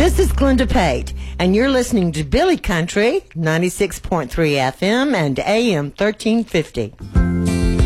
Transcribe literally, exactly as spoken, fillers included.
This is Glenda Pate, and you're listening to Billy Country, ninety-six point three F M and A M thirteen fifty.